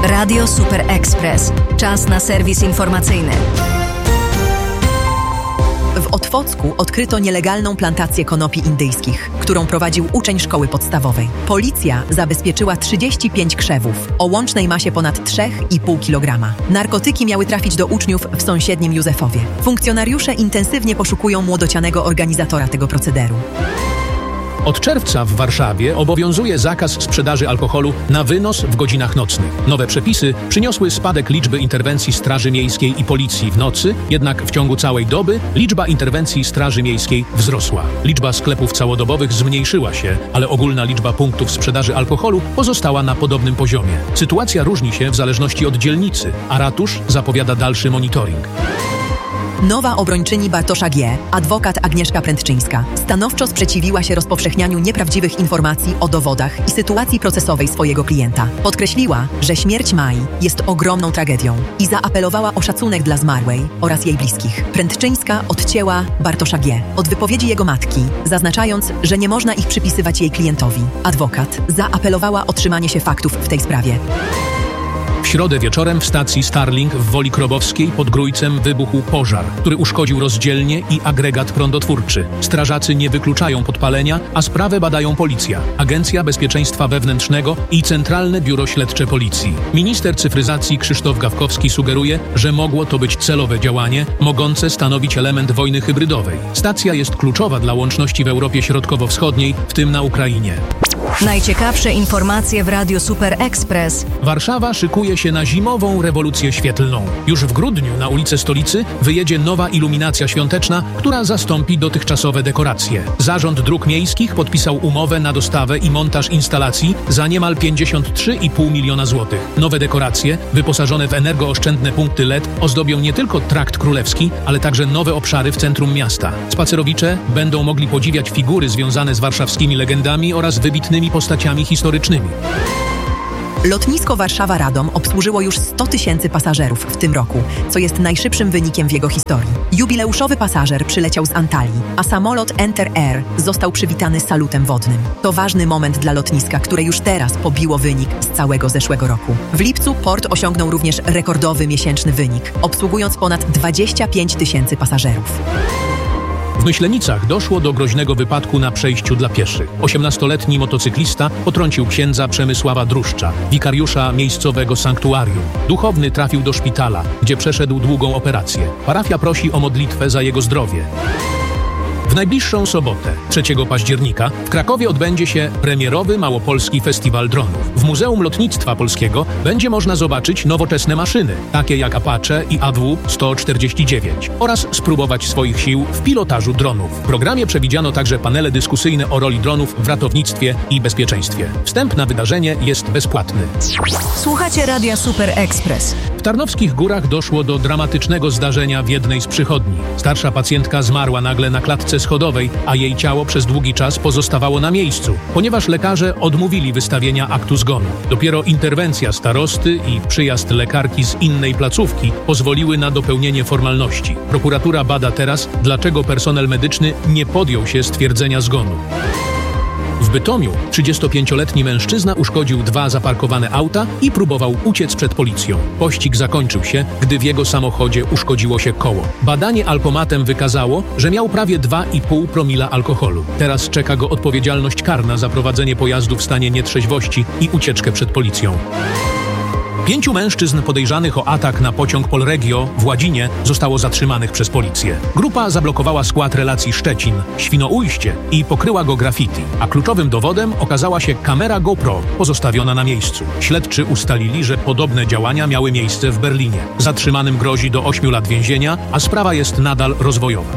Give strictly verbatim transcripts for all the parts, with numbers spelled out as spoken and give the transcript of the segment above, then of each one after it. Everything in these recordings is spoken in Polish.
Radio Super Express. Czas na serwis informacyjny. W Otwocku odkryto nielegalną plantację konopi indyjskich, którą prowadził uczeń szkoły podstawowej. Policja zabezpieczyła trzydzieści pięć krzewów o łącznej masie ponad trzy i pół kilograma. Narkotyki miały trafić do uczniów w sąsiednim Józefowie. Funkcjonariusze intensywnie poszukują młodocianego organizatora tego procederu. Od czerwca w Warszawie obowiązuje zakaz sprzedaży alkoholu na wynos w godzinach nocnych. Nowe przepisy przyniosły spadek liczby interwencji Straży Miejskiej i Policji w nocy, jednak w ciągu całej doby liczba interwencji Straży Miejskiej wzrosła. Liczba sklepów całodobowych zmniejszyła się, ale ogólna liczba punktów sprzedaży alkoholu pozostała na podobnym poziomie. Sytuacja różni się w zależności od dzielnicy, a ratusz zapowiada dalszy monitoring. Nowa obrończyni Bartosza G., adwokat Agnieszka Prędczyńska, stanowczo sprzeciwiła się rozpowszechnianiu nieprawdziwych informacji o dowodach i sytuacji procesowej swojego klienta. Podkreśliła, że śmierć Mai jest ogromną tragedią i zaapelowała o szacunek dla zmarłej oraz jej bliskich. Prędczyńska odcięła Bartosza G. od wypowiedzi jego matki, zaznaczając, że nie można ich przypisywać jej klientowi. Adwokat zaapelowała o trzymanie się faktów w tej sprawie. W środę wieczorem w stacji Starling w Woli Krobowskiej pod Grójcem wybuchł pożar, który uszkodził rozdzielnię i agregat prądotwórczy. Strażacy nie wykluczają podpalenia, a sprawę badają policja, Agencja Bezpieczeństwa Wewnętrznego i Centralne Biuro Śledcze Policji. Minister cyfryzacji Krzysztof Gawkowski sugeruje, że mogło to być celowe działanie, mogące stanowić element wojny hybrydowej. Stacja jest kluczowa dla łączności w Europie Środkowo-Wschodniej, w tym na Ukrainie. Najciekawsze informacje w Radio Super Express. Warszawa szykuje się na zimową rewolucję świetlną. Już w grudniu na ulice stolicy wyjedzie nowa iluminacja świąteczna, która zastąpi dotychczasowe dekoracje. Zarząd Dróg Miejskich podpisał umowę na dostawę i montaż instalacji za niemal pięćdziesiąt trzy i pół miliona złotych. Nowe dekoracje, wyposażone w energooszczędne punkty L E D, ozdobią nie tylko Trakt Królewski, ale także nowe obszary w centrum miasta. Spacerowicze będą mogli podziwiać figury związane z warszawskimi legendami oraz wybitnymi postaciami historycznymi. Lotnisko Warszawa-Radom obsłużyło już sto tysięcy pasażerów w tym roku, co jest najszybszym wynikiem w jego historii. Jubileuszowy pasażer przyleciał z Antalii, a samolot Enter Air został przywitany salutem wodnym. To ważny moment dla lotniska, które już teraz pobiło wynik z całego zeszłego roku. W lipcu port osiągnął również rekordowy miesięczny wynik, obsługując ponad dwadzieścia pięć tysięcy pasażerów. W Myślenicach doszło do groźnego wypadku na przejściu dla pieszych. osiemnastoletni motocyklista potrącił księdza Przemysława Druszcza, wikariusza miejscowego sanktuarium. Duchowny trafił do szpitala, gdzie przeszedł długą operację. Parafia prosi o modlitwę za jego zdrowie. W najbliższą sobotę, trzeciego października, w Krakowie odbędzie się premierowy Małopolski Festiwal Dronów. W Muzeum Lotnictwa Polskiego będzie można zobaczyć nowoczesne maszyny, takie jak Apache i A W sto czterdzieści dziewięć, oraz spróbować swoich sił w pilotażu dronów. W programie przewidziano także panele dyskusyjne o roli dronów w ratownictwie i bezpieczeństwie. Wstęp na wydarzenie jest bezpłatny. Słuchacie Radia Super Express. W Tarnowskich Górach doszło do dramatycznego zdarzenia w jednej z przychodni. Starsza pacjentka zmarła nagle na klatce schodowej, a jej ciało przez długi czas pozostawało na miejscu, ponieważ lekarze odmówili wystawienia aktu zgonu. Dopiero interwencja starosty i przyjazd lekarki z innej placówki pozwoliły na dopełnienie formalności. Prokuratura bada teraz, dlaczego personel medyczny nie podjął się stwierdzenia zgonu. W Bytomiu trzydziestopięcioletni mężczyzna uszkodził dwa zaparkowane auta i próbował uciec przed policją. Pościg zakończył się, gdy w jego samochodzie uszkodziło się koło. Badanie alkomatem wykazało, że miał prawie dwa i pół promila alkoholu. Teraz czeka go odpowiedzialność karna za prowadzenie pojazdu w stanie nietrzeźwości i ucieczkę przed policją. Pięciu mężczyzn podejrzanych o atak na pociąg Polregio w Ładzinie zostało zatrzymanych przez policję. Grupa zablokowała skład relacji Szczecin-Świnoujście i pokryła go graffiti, a kluczowym dowodem okazała się kamera GoPro pozostawiona na miejscu. Śledczy ustalili, że podobne działania miały miejsce w Berlinie. Zatrzymanym grozi do ośmiu lat więzienia, a sprawa jest nadal rozwojowa.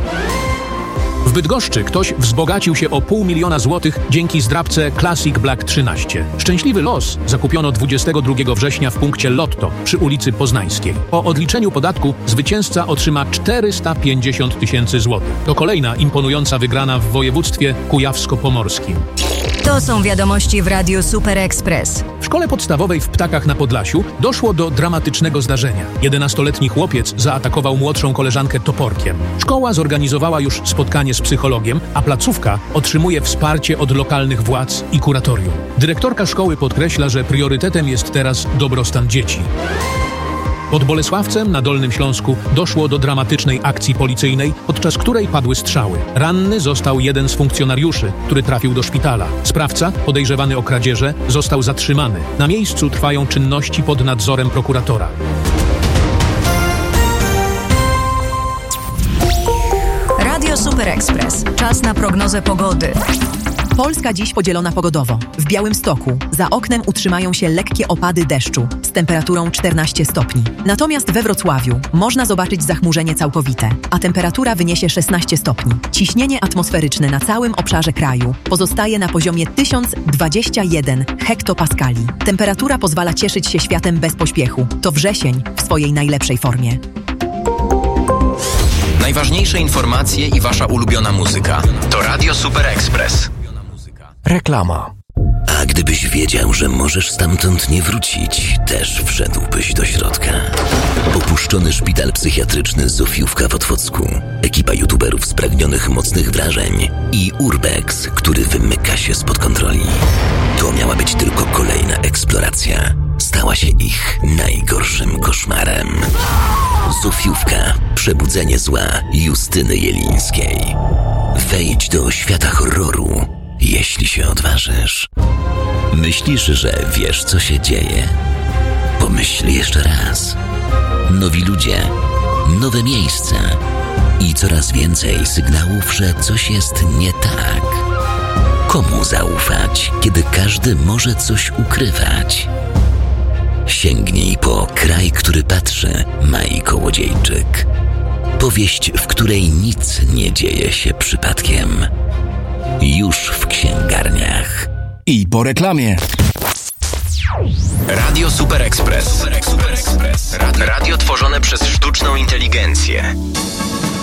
W Bydgoszczy ktoś wzbogacił się o pół miliona złotych dzięki zdrabce Classic Black trzynaście. Szczęśliwy los zakupiono dwudziestego drugiego września w punkcie Lotto przy ulicy Poznańskiej. Po odliczeniu podatku zwycięzca otrzyma czterysta pięćdziesiąt tysięcy złotych. To kolejna imponująca wygrana w województwie kujawsko-pomorskim. To są wiadomości w Radiu Super Express. W szkole podstawowej w Ptakach na Podlasiu doszło do dramatycznego zdarzenia. jedenastoletni chłopiec zaatakował młodszą koleżankę toporkiem. Szkoła zorganizowała już spotkanie z psychologiem, a placówka otrzymuje wsparcie od lokalnych władz i kuratorium. Dyrektorka szkoły podkreśla, że priorytetem jest teraz dobrostan dzieci. Pod Bolesławcem na Dolnym Śląsku doszło do dramatycznej akcji policyjnej, podczas której padły strzały. Ranny został jeden z funkcjonariuszy, który trafił do szpitala. Sprawca, podejrzewany o kradzieże, został zatrzymany. Na miejscu trwają czynności pod nadzorem prokuratora. Radio Super Express. Czas na prognozę pogody. Polska dziś podzielona pogodowo. W Białymstoku za oknem utrzymają się lekkie opady deszczu z temperaturą czternaście stopni. Natomiast we Wrocławiu można zobaczyć zachmurzenie całkowite, a temperatura wyniesie szesnaście stopni. Ciśnienie atmosferyczne na całym obszarze kraju pozostaje na poziomie tysiąc dwadzieścia jeden hektopaskali. Temperatura pozwala cieszyć się światem bez pośpiechu. To wrzesień w swojej najlepszej formie. Najważniejsze informacje i wasza ulubiona muzyka. To Radio Super Express. Reklama. A gdybyś wiedział, że możesz stamtąd nie wrócić, też wszedłbyś do środka. Opuszczony szpital psychiatryczny Zofiówka w Otwocku, ekipa youtuberów spragnionych mocnych wrażeń i Urbex, który wymyka się spod kontroli. To miała być tylko kolejna eksploracja. Stała się ich najgorszym koszmarem. Zofiówka. Przebudzenie zła Justyny Jelińskiej. Wejdź do świata horroru, jeśli się odważysz. Myślisz, że wiesz, co się dzieje? Pomyśl jeszcze raz. Nowi ludzie, nowe miejsca i coraz więcej sygnałów, że coś jest nie tak. Komu zaufać, kiedy każdy może coś ukrywać? Sięgnij po Kraj, który patrzy, Mai Kołodziejczyk. Powieść, w której nic nie dzieje się przypadkiem. Już w księgarniach. I po reklamie. Radio Super Express. Super Express. Radio tworzone przez sztuczną inteligencję.